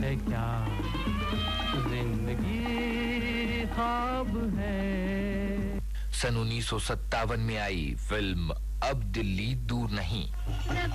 है क्या जिंदगी ख्वाब है। सन 1957 में आई फिल्म अब दिल्ली दूर नहीं।